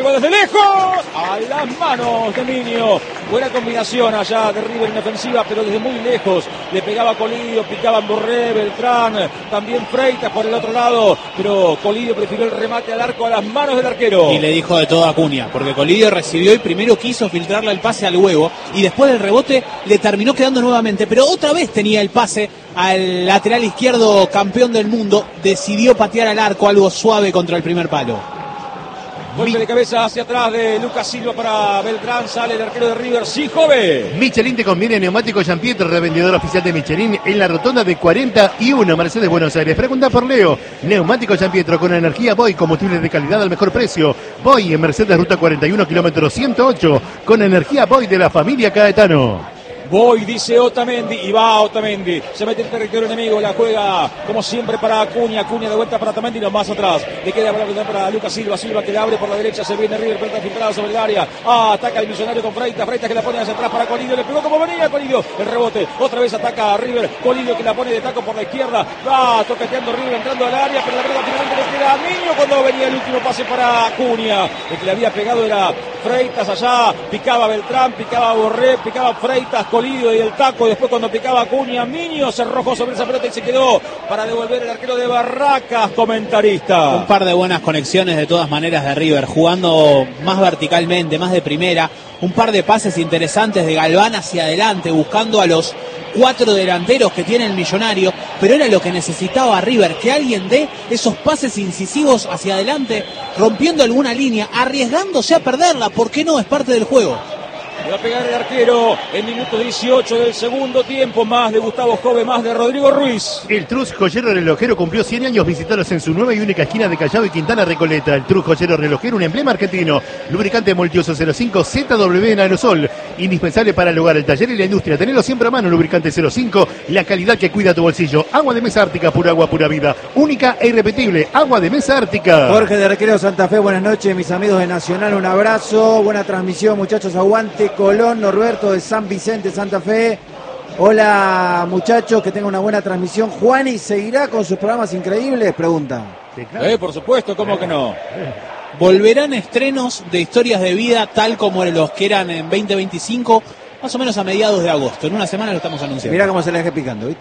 largo desde lejos. A las manos de Miño. Buena combinación allá de River en defensiva, pero desde muy lejos. Le pegaba Colidio, picaban Borré, Beltrán, también Freitas por el otro lado. Pero Colidio prefirió el remate al arco a las manos del arquero. Y le dijo de todo a Acuña, porque Colidio recibió y primero quiso filtrarle el pase al huevo. Y después del rebote le terminó quedando nuevamente. Pero otra vez tenía el pase al lateral izquierdo campeón del mundo. Decidió patear al arco, algo suave contra el primer palo. Golpe de cabeza hacia atrás de Lucas Silva para Beltrán. Sale el arquero de River, sí, joven. Michelin te conviene neumático Giampietro, revendedor oficial de Michelin en la rotonda de 41 Mercedes Buenos Aires. Pregunta por Leo. Neumático Giampietro con energía Boy, combustible de calidad al mejor precio. Boy en Mercedes Ruta 41, kilómetro 108, con energía Boy de la familia Caetano. Voy, dice Otamendi, y va Otamendi, se mete en territorio enemigo, la juega como siempre para Acuña, Acuña de vuelta para Otamendi, no más atrás, le queda para Lucas Silva, Silva que le abre por la derecha, se viene River, pelota filtrada sobre el área, ataca el Millonario con Freitas, Freitas que la pone hacia atrás para Colidio, le pegó como venía Colidio, el rebote, otra vez ataca a River, Colidio que la pone de taco por la izquierda, va toqueteando River, entrando al área, pero la pelota finalmente le queda a Miño cuando venía el último pase para Acuña, el que le había pegado era Freitas allá, picaba Beltrán, picaba Borré, picaba Freitas, Colidio y el taco, y después cuando picaba Acuña, Miño se arrojó sobre esa pelota y se quedó para devolver el arquero de Barracas, comentarista. Un par de buenas conexiones de todas maneras de River, jugando más verticalmente, más de primera, un par de pases interesantes de Galván hacia adelante, buscando a los 4 delanteros que tiene el Millonario, pero era lo que necesitaba River, que alguien dé esos pases incisivos hacia adelante, rompiendo alguna línea, arriesgándose a perderla, ¿por qué no? Es parte del juego. Le va a pegar el arquero en minuto 18 del segundo tiempo, más de Gustavo Jove, más de Rodrigo Ruiz. El Trus Joyero Relojero cumplió 100 años. Visitalos en su nueva y única esquina de Callao y Quintana Recoleta. El Trus Joyero Relojero, un emblema argentino. Lubricante Multiuso 05 ZW en aerosol, indispensable para el hogar, el taller y la industria. Tenelo siempre a mano. Lubricante 05, la calidad que cuida tu bolsillo. Agua de mesa ártica, pura agua, pura vida. Única e irrepetible, agua de mesa ártica. Jorge de Recreo Santa Fe, buenas noches, mis amigos de Nacional, un abrazo, buena transmisión, muchachos, aguante Colón. Norberto de San Vicente, Santa Fe. Hola muchachos, que tengan una buena transmisión. Juani, ¿seguirá con sus programas increíbles? Pregunta. Sí, claro. Por supuesto, ¿cómo que no? Volverán estrenos de historias de vida tal como los que eran en 2025, más o menos a mediados de agosto. En una semana lo estamos anunciando. Mirá cómo se le deje picando, ¿viste?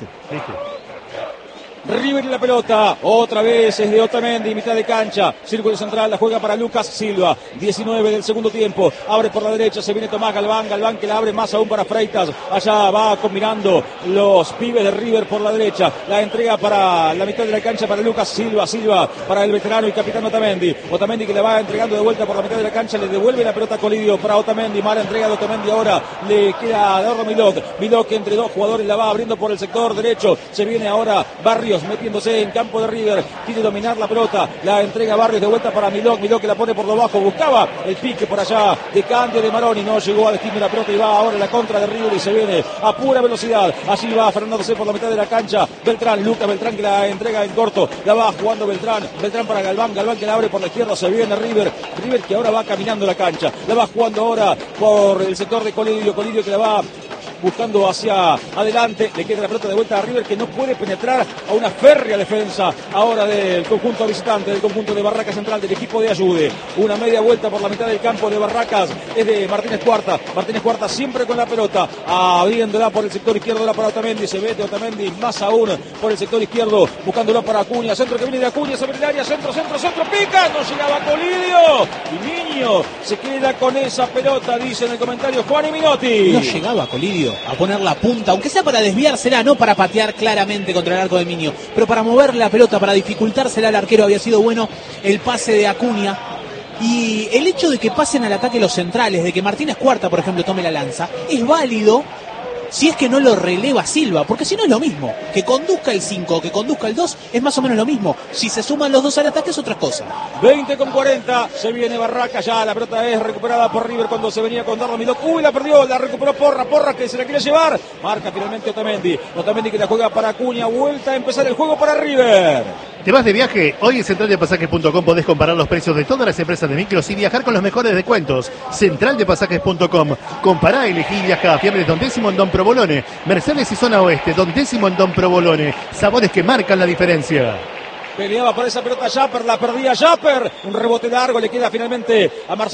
River y la pelota, otra vez es de Otamendi, mitad de cancha, círculo central, la juega para Lucas Silva, 19 del segundo tiempo, abre por la derecha, se viene Tomás Galván, Galván que la abre más aún para Freitas, allá va combinando los pibes de River por la derecha, la entrega para la mitad de la cancha para Lucas Silva, Silva para el veterano y capitán Otamendi, Otamendi que le va entregando de vuelta por la mitad de la cancha, le devuelve la pelota a Colidio para Otamendi, mala entrega de Otamendi ahora, le queda a Dorro Milok que entre dos jugadores la va abriendo por el sector derecho, se viene ahora Barrios, metiéndose en campo de River, quiere dominar la pelota, la entrega Barrios de vuelta para Milok que la pone por debajo, buscaba el pique por allá de Candio de Maroni, no llegó a destino de la pelota y va ahora la contra de River y se viene a pura velocidad, allí va Fernando C por la mitad de la cancha, Beltrán, Lucas Beltrán que la entrega en corto, la va jugando Beltrán para Galván que la abre por la izquierda, se viene River que ahora va caminando la cancha, la va jugando ahora por el sector de Colidio que la va buscando hacia adelante, le queda la pelota de vuelta a River que no puede penetrar a una férrea defensa ahora del conjunto visitante, del conjunto de Barracas Central, del equipo de Ayude, una media vuelta por la mitad del campo de Barracas, es de Martínez Cuarta siempre con la pelota, abriéndola por el sector izquierdo, la para Otamendi, se mete Otamendi más aún por el sector izquierdo, buscándola para Acuña, centro que viene de Acuña sobre el área, centro, pica, no llegaba Colidio, y Miño se queda con esa pelota, dice en el comentario Juan y Minotti. No llegaba Colidio a poner la punta, aunque sea para desviársela, no para patear claramente contra el arco de Miño, pero para mover la pelota, para dificultársela al arquero. Había sido bueno el pase de Acuña. Y el hecho de que pasen al ataque los centrales, de que Martínez Cuarta, por ejemplo, tome la lanza, es válido si es que no lo releva Silva, porque si no es lo mismo. Que conduzca el 5 o que conduzca el 2 es más o menos lo mismo. Si se suman los dos al ataque es otra cosa. 20:40, se viene Barraca, ya la pelota es recuperada por River cuando se venía con Dardo Milok. Uy, la perdió, la recuperó Porra que se la quiere llevar. Marca finalmente Otamendi que la juega para Acuña, vuelta a empezar el juego para River. ¿Te vas de viaje? Hoy en centraldepasajes.com podés comparar los precios de todas las empresas de micros y viajar con los mejores descuentos. Centraldepasajes.com. Compará, elegí y viajá. Fiambres Don Décimo en Don Provolone. Mercedes y Zona Oeste. Don Décimo en Don Provolone. Sabores que marcan la diferencia. Peleaba por esa pelota Japper, la perdía Japper. Un rebote largo, le queda finalmente a Marcelo.